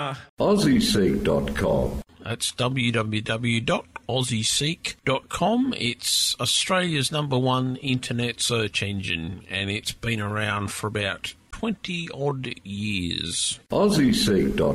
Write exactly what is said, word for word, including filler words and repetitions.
are Aussie Seek dot com. That's w w w dot aussie seek dot com. It's Australia's number one internet search engine, and it's been around for about twenty odd years. Aussie Seek dot